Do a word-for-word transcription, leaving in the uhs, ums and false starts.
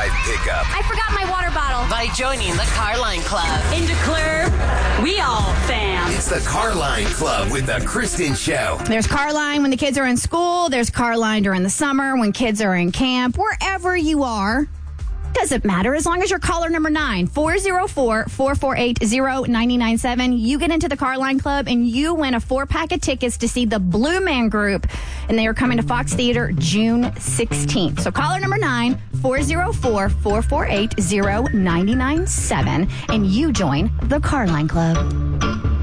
drive pickup. I forgot my water bottle. By joining the Carline Club. In DeClaire, we all fam. It's the Carline Club with the Kristen Show. There's Carline when the kids are in school. There's Carline during the summer when kids are in camp. Wherever you are, doesn't matter as long as you're caller number nine, four oh four, four four eight, oh nine nine seven. You get into the Carline Club and you win a four pack of tickets to see the Blue Man Group. And they are coming to Fox Theater June sixteenth. So caller number nine, four oh four, four four eight, oh nine nine seven. And you join the Carline Club.